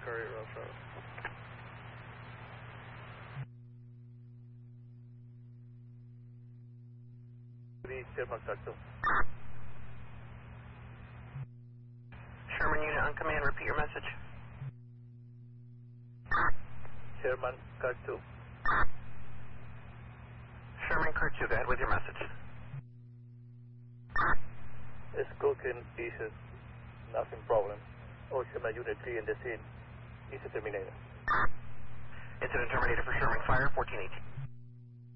Courier Alpha. Sherman Car 2. Sherman unit on command, repeat your message. Sherman Car 2. Sherman Car 2, go ahead with your message. It's cooking pieces, nothing problem. Sherman Unit 3 in the scene. It's a Terminator. Incident terminated for Sherman Fire, 1418.